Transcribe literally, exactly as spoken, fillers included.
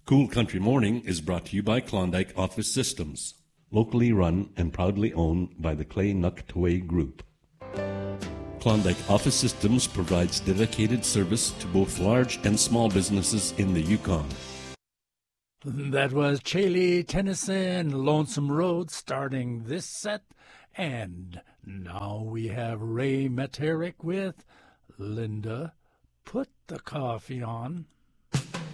Cool Country Morning is brought to you by Klondike Office Systems, locally run and proudly owned by the Clay Nuktaway Group. Klondike Office Systems provides dedicated service to both large and small businesses in the Yukon. That was Chaley Tennyson, Lonesome Road, starting this set. And now we have Ray Meterick with Linda, Put the Coffee On.